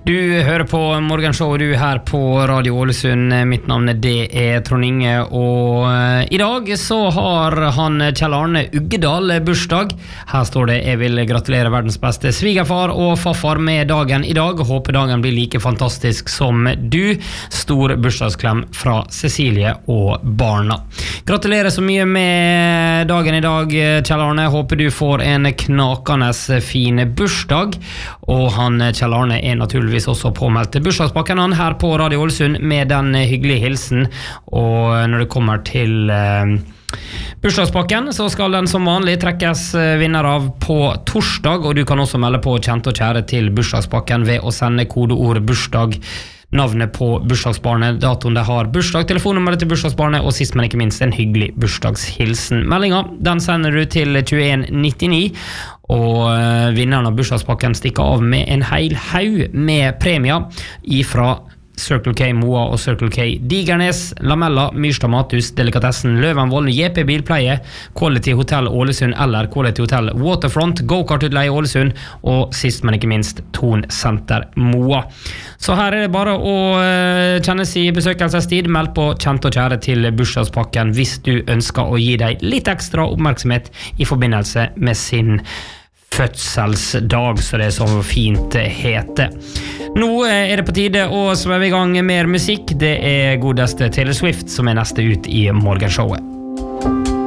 Du hører på Morgenshow, du her på Radio Ålesund. Mitt navn det Trond Inge, og i dag så har han Kjell Arne Uggedal bursdag. Her står det: jeg vil gratulere verdens beste svigerfar og farfar med dagen i dag. Håper dagen blir like fantastisk som du. Stor bursdagsklem fra Cecilie og barna. Gratulerer så mye med dagen i dag, Kjell Arne. Håper du får en knakende fin bursdag. Og han Kjell Arne naturligvis også påmeldt til bursdagspakken han her på Radio Ålesund med den hyggelige hilsen. Og når det kommer til bursdagspakken så skal den som vanlig trekkes vinner av på torsdag, og du kan også melde på kjente og kjære til bursdagspakken ved å sende kodeord bursdag, navnet på bursdagsbarnet, datoen det har bursdag, telefonnummeret til bursdagsbarnet og sist men ikke minst en hyggelig bursdagshilsen. Meldingen den sender du til 2199, og vinneren av bursdagspakken stikker av med en hel haug med premier ifra Circle K Moa og Circle K Digernes, Lamella, Myrstad Mathus, Delikatessen, Løvenvoll, JP Bilpleie, Quality Hotel Ålesund eller Quality Hotel Waterfront, Go-Kart-utleie Ålesund og sist men ikke minst Ton Center Moa. Så her det bare å kjennes i besøkelsestid. Meld på kjente og kjære til bursdagspakken hvis du ønsker å gi deg litt ekstra oppmerksomhet i forbindelse med sin fødselsdag, så det så fint heter. Nå det på tide å sveve i gang mer musikk. Det godeste Taylor Swift som neste ut i morgenshowet.